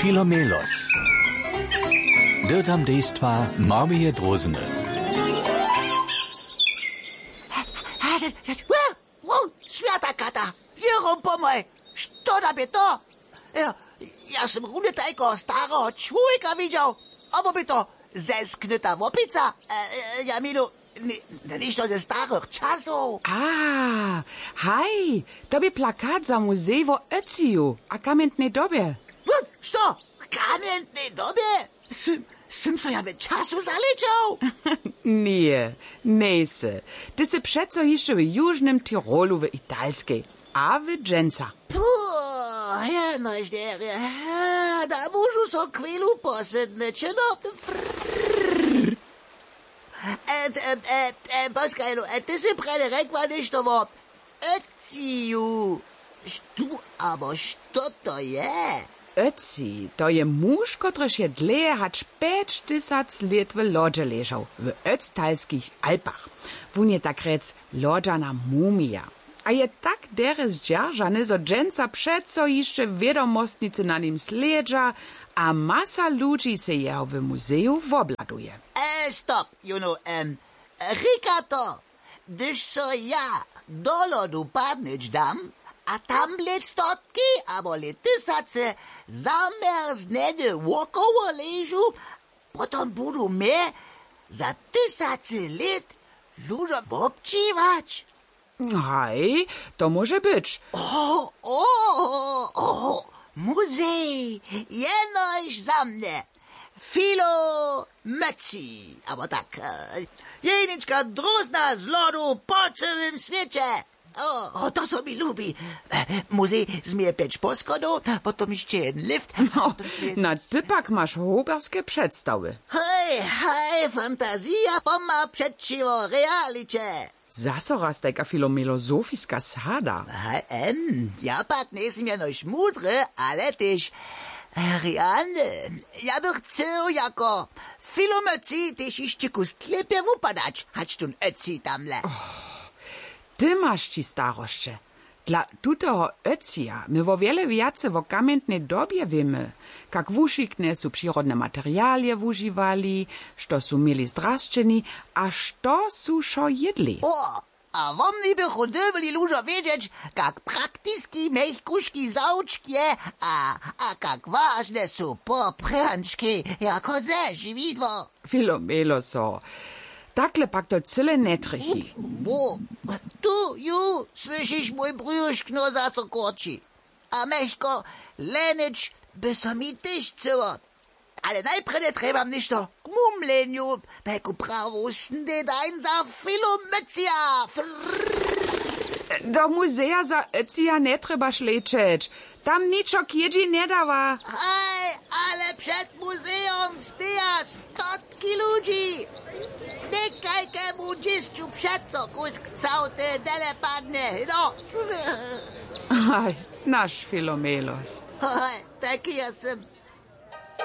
Filomelos. Dirtam dejstva Marmije Drozene. Świata kata! Jerom pomoj! Što nam je to? Ja sam runde tajko starého čłowieka widział. Obo by to zesknyta wopica. Ja milu, ništo ze starych czasów. Hej, to by plakat za muzej wo Ötziju a kamientnej dobie. Što? Kamientnej dobie? Sym so ja by czasu zaliczał? Nie se. Ty se przeco jeszcze w Jużnym Tirolu w Italskiej, a w Dżęca. Noś derje, da mužu so kvilu posedneće, no. Poskaj, ty si prede rekla nešto vo Ötziju. Što to je? Ötzi, to je muž, kotryż je dleje hać 5000 let w lodže leżał, w Ötztalskich Alpach. Wun je tak rec lodżana mumija. A je tak deres dzierżany, zo dżęca przeco jeszcze wiadomostnicy na nim sledża, a masa ludzi se jeho w muzeju wobladuje. Stop, Rikato, gdyż so ja do lodu padnąć dam, a tam let stotki, abo let tysace zamrznene wokoło leżu, potom budu mnie za tysace let ludzie obciwać. Hej, to może być. Muzej, jenoś za mnie. Filo Mötzi, abo tak, jeniczka drozna z lodu po całym świecie. To so mi lubi. Muzej zmije 5 poschodów, potom jeszcze jeden lift. Na typak masz huberskie przedstawy. Hej, fantazja pomma przeciwo realicie. Zaso raz taka filomelozofiska sada. Ja pak nesem ja noś mudry, ale też realny. Ja bych chcel jako Filomötzi też jeszcze ku sklepie upadać, hać tun Ötzi tamle. Ty masz ci staroszcze. Dla tutego Ötzija my wo wiele wiace wo kamientnej dobie wiemy, jak wušikne su przyrodne materialie wużywali, što su mieli zdraszczeni, a što su šo jedli. A womni bych udobili ludzie wiedzieć, jak praktyski mechkuszki zauczkie, a jak ważne su poprączki, jako ze żywidło. Filomeloso. Takle pak to cyle netrychi. Tu, słyszysz mój brzuszkno zaso korci. A mechko, lenicz, by so mi też cyło. Ale najpierw trebam ništo k mumleniu, tajku prawusny dań za Filomötzija. Do muzeja za Ötzija ne trebaš lečeć. Tam ničo kjedži ne dava. Ale przed muzeum steja stotki ludzi. Nekajkemu dziszczu przeco kusk całte dele padne, no. Nasz Filomelos. Taki ja sam.